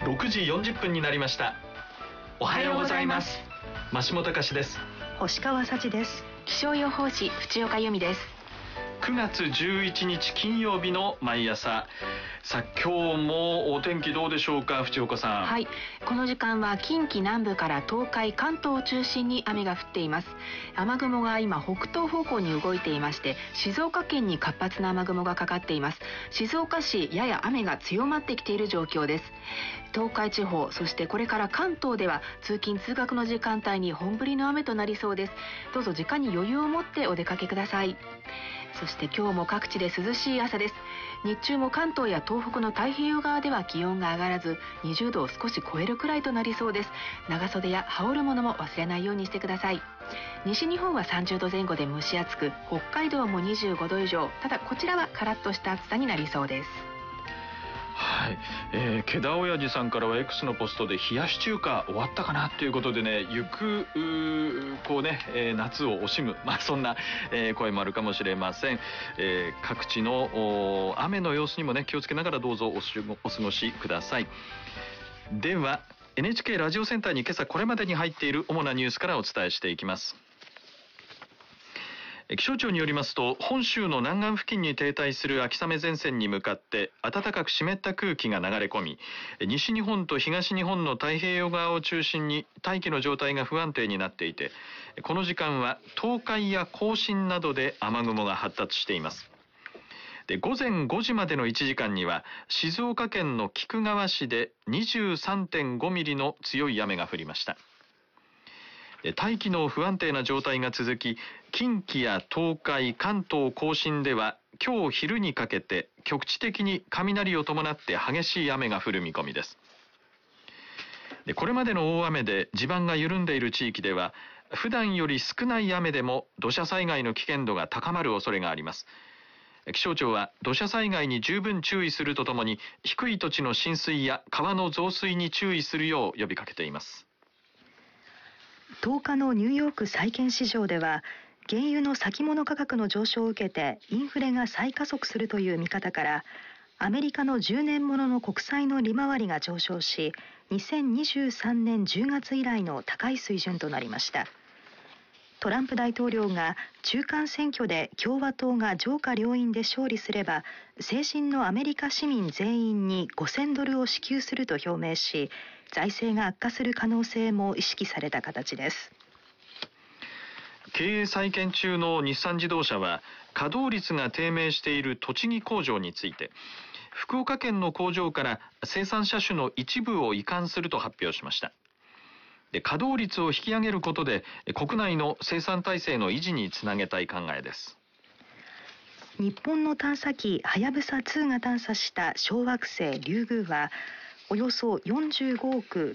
6時40分になりました。おはようございます。増本隆です。 星川幸です。 気象予報士淵岡由美です。 9月11日金曜日の毎朝。さあ今日もお天気どうでしょうか、淵岡さん。 はい、この時間は近畿南部から東海、関東を中心に雨が降っています。雨雲が今北東方向に動いていまして、静岡県に活発な雨雲がかかっています。静岡市やや雨が強まってきている状況です。東海地方、そしてこれから関東では通勤通学の時間帯に本降りの雨となりそうです。どうぞ時間に余裕を持ってお出かけください。そして今日も各地で涼しい朝です。日中も関東や東北の太平洋側では気温が上がらず、20度を少し超えるくらいとなりそうです。長袖や羽織るものも忘れないようにしてください。西日本は30度前後で蒸し暑く、北海道も25度以上、ただこちらはカラッとした暑さになりそうです。 はい、毛田親父さんからは X のポストで冷やし中華終わったかなということでね、こうね、夏を惜しむ、そんな、声もあるかもしれません。各地の雨の様子にもね気をつけながらどうぞお過ごしください。では NHK ラジオセンターに今朝これまでに入っている主なニュースからお伝えしていきます。気象庁によりますと、本州の南岸付近に停滞する秋雨前線に向かって暖かく湿った空気が流れ込み、西日本と東日本の太平洋側を中心に大気の状態が不安定になっていて、この時間は東海や甲信などで雨雲が発達しています。で、午前5時までの1時間には静岡県の菊川市で 23.5 ミリの強い雨が降りました。大気の不安定な状態が続き、近畿や東海、関東甲信では今日昼にかけて局地的に雷を伴って激しい雨が降る見込みです。これまでの大雨で地盤が緩んでいる地域では、普段より少ない雨でも土砂災害の危険度が高まる恐れがあります。気象庁は土砂災害に十分注意するとともに、低い土地の浸水や川の増水に注意するよう呼びかけています。 10日のニューヨーク債券市場では、原油の先物価格の上昇を受けてインフレが再加速するという見方から、アメリカの10年ものの国債の利回りが上昇し、2023年10月以来の高い水準となりました。トランプ大統領が中間選挙で共和党が上下両院で勝利すれば、成人のアメリカ市民全員に5000ドルを支給すると表明し、財政が悪化する可能性も意識された形です。 経営再建中の日産自動車は、稼働率が低迷している栃木工場について、福岡県の工場から生産車種の一部を移管すると発表しました。で、稼働率を引き上げることで国内の生産体制の維持につなげたい考えです。 日本の探査機はやぶさ2が探査した小惑星リュウグウは、およそ45億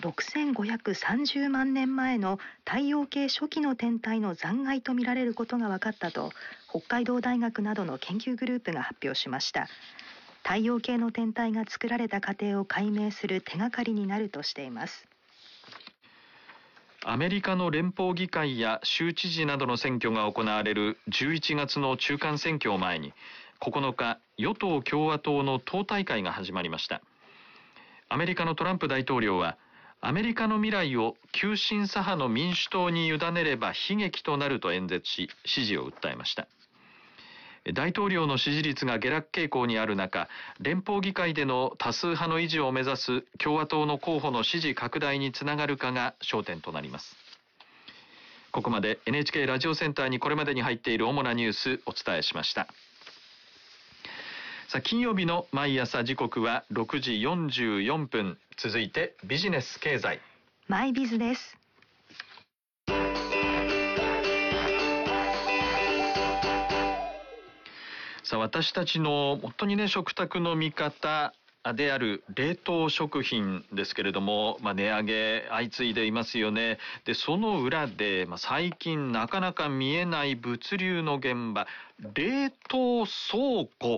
6530万年前の太陽系初期の天体の残骸とみられることが分かったと、北海道大学などの研究グループが発表しました。太陽系の天体が作られた過程を解明する手がかりになるとしています。 アメリカの連邦議会や州知事などの選挙が行われる11月の中間選挙を前に、9日、与党共和党の党大会が始まりました。アメリカのトランプ大統領は、アメリカの未来を急進左派の民主党に委ねれば悲劇となると演説し、支持を訴えました。大統領の支持率が下落傾向にある中、連邦議会での多数派の維持を目指す共和党の候補の支持拡大につながるかが焦点となります。ここまで NHK ラジオセンターにこれまでに入っている主なニュースお伝えしました。さあ、金曜日の毎朝時刻は6時44分。続いてビジネス経済マイビズです。 さあ、私たちの本当にね、食卓の味方である冷凍食品ですけれども、値上げ相次いでいますよね。で、その裏で、最近なかなか見えない物流の現場、冷凍倉庫